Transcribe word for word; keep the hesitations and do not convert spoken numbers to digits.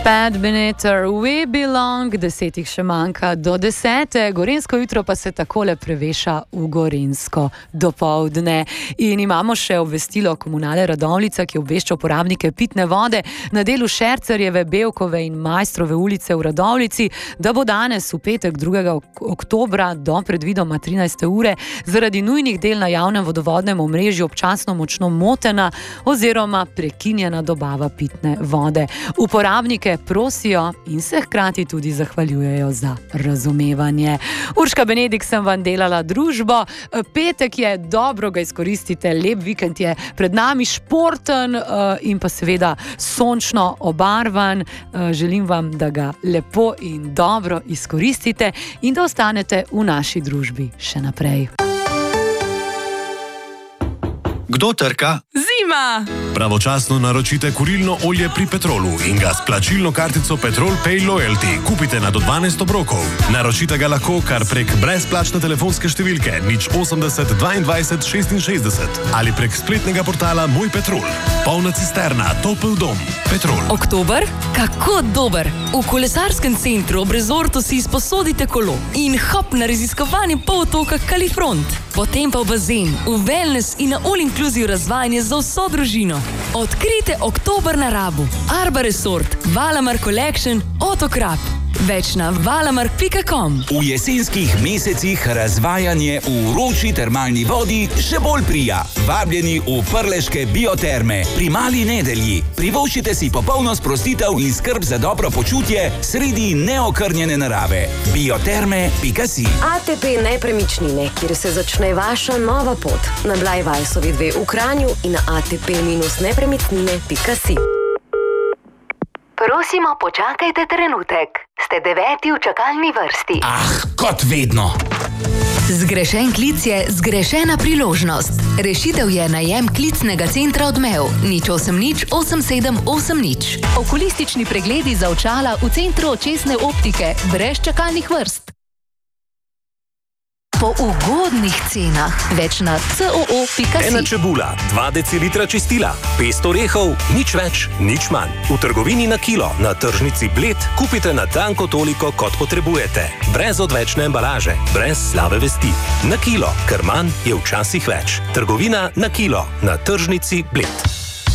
Pat Benatar, We Belong, desetih še manjka do desete, gorensko jutro pa se takole preveša v gorensko dopoldne. In imamo še obvestilo Komunale Radovljica, ki obvešča uporabnike pitne vode na delu Šercerjeve, Bevkove in Majstrove ulice v Radovljici, da bo danes v petek drugega oktobra do predvidoma trinajste ure zaradi nujnih del na javnem vodovodnem omrežju občasno močno motena oziroma prekinjena dobava pitne vode. Uporabnike prosijo in se hkrati tudi zahvaljujejo za razumevanje. Urška Benedik sem vam delala družbo. Petek je, dobro ga izkoristite, lep vikend je pred nami, športen in pa seveda sončno obarvan. Želim vam, da ga lepo in dobro izkoristite in da ostanete v naši družbi še naprej. Kdo trka? Zima! Pravočasno naročite kurilno olje pri Petrolu in ga s plačilno kartico Petrol Pay Loyalty kupite na do dvanajst obrokov. Naročite ga lahko kar prek brezplačne telefonske številke nič osemdeset dvaindvajset šestinšestdeset ali prek spletnega portala Moj Petrol. Polna cisterna, topel dom. Petrol. Oktober? Kako dober! V kolesarskem centru ob rezortu si izposodite kolo in hop na raziskovanje polotoka Kalifront. Potem pa v bazen, v wellness in na all-inclusive razvajanje za vso družino. Odkrite oktober na Rabu. Arba Resort, Valamar Collection, Otokrap. Več na valamar pika com. V jesenskih mesecih razvajanje v vroči termalni vodi še bolj prija. Vabljeni v prleške bioterme pri Mali Nedelji. Privoščite si popolno sprostitev in skrb za dobro počutje sredi neokrnjene narave. bioterme pika si. A T P nepremičnine, kjer se začne vaša nova pot. Na Blajvajsovi dve v Kranju in na a t p nepremičnine pika si. Prosimo, počakajte trenutek. Ste deveti v čakalni vrsti. Ah, kot vedno. Zgrešen klic je zgrešena priložnost. Rešitev je najem klicnega centra Odmev. nič osem nič osem sedem osem nič. Okulistični pregledi za očala v centru očesne optike. Brez čakalnih vrst. Po ugodnih cenah. Več na c o o pika si. Ena čebula, dva decilitra čistila, pest orehov, nič več, nič manj. V trgovini na kilo, na tržnici Bled, kupite na tanko toliko, kot potrebujete. Brez odvečne embalaže, brez slabe vesti. Na kilo, ker manj je včasih več. Trgovina na kilo, na tržnici Bled.